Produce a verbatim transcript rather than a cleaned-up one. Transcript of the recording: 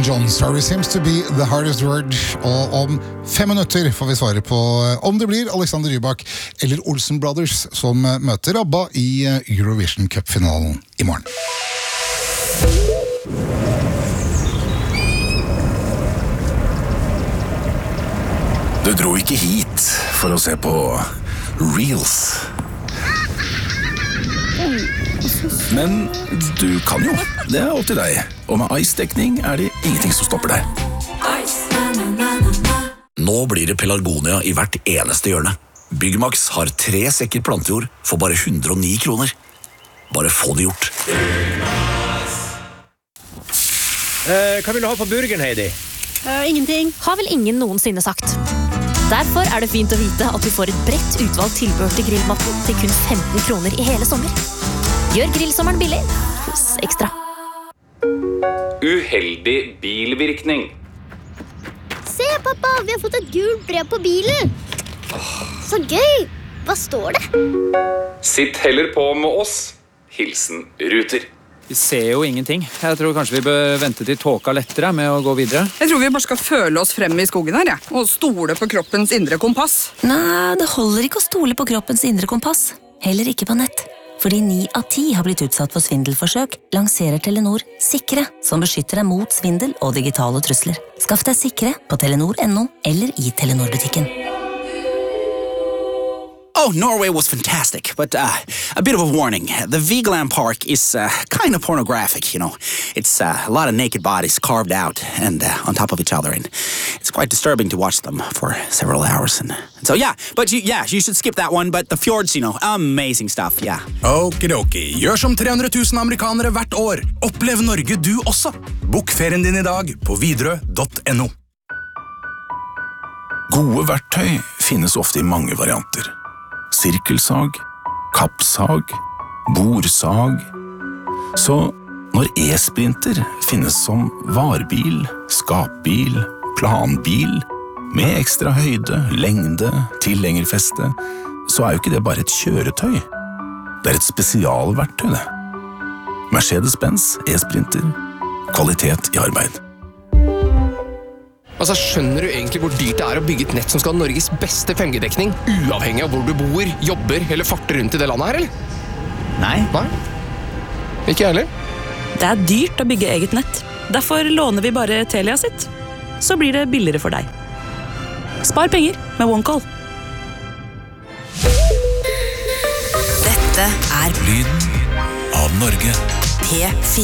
John. Sorry seems to be the hardest word. Og om fem minutter får vi svare på om det blir Alexander Rybak eller Olsen Brothers som møter ABBA i Eurovision Cup-finalen i morgen. Du dro ikke hit for å se på Reels. Men du kan jo. Det er opp til deg. Og med Ice-dekning er det ingenting som stopper deg. Nå blir det pelargonia i hvert eneste hjørne. Byggmax har tre sekker plantejord for bare hundre og ni kroner. Bare få det gjort. Eh, hva vil du ha på burgeren, Heidi? Uh, ingenting. Har vel ingen noensinne sagt. Derfor er det fint å vite at vi får et bredt utvalgt tilbehør til grillmatten til kun femten kroner i hele sommer. Gjør grillsommeren billig hos Ekstra. Uheldig bilvirkning. Se, pappa, vi har fått et gult brev på bilen. Så gøy. Hva står det? Sitt heller på med oss. Hilsen Ruter. Vi ser jo ingenting. Jeg tror kanskje vi bør vente til tåka lettere med å gå videre. Jeg tror vi bare skal føle oss frem i skogen her, ja. Og stole på kroppens indre kompass. Nei, det holder ikke å stole på kroppens indre kompass. Heller ikke på nett. Fordi ni av ti har blitt utsatt for svindelforsøk, lanserer Telenor Sikre, som beskytter deg mot svindel og digitale trusler. Skaff deg Sikre på telenor punktum no eller i Telenor-butikken. Oh, Norway was fantastic, but uh, a bit of a warning. The Vigeland Park is uh, kind of pornographic, you know. It's uh, a lot of naked bodies carved out and uh, on top of each other, and it's quite disturbing to watch them for several hours. And, and so, yeah, but you, yeah, you should skip that one, but the fjords, you know, amazing stuff, yeah. Okidoki, gjør som tre hundre tusen amerikanere hvert år. Opplev Norge du også. Bok ferien din i dag på widerøe punktum no. Gode verktøy finnes ofte i mange varianter. Sirkelsag, kappsag, borsag. Så når e-sprinter finnes som varbil, skapbil, planbil, med ekstra høyde, lengde, tilhengerfeste, så er jo ikke det bare et kjøretøy. Det er et spesialverktøy, det. Mercedes-Benz e-sprinter. Kvalitet i arbeid. Altså, skjønner du egentlig hvor dyrt det er å bygge et nett som skal ha Norges beste fem G-dekning, uavhengig av hvor du bor, jobber eller farter rundt i det landet her, eller? Nei. Nei? Ikke jeg heller. Det er dyrt å bygge eget nett. Derfor låner vi bare Telia sitt. Så blir det billigere for deg. Spar penger med OneCall. Dette er Lyden av Norge. P fire.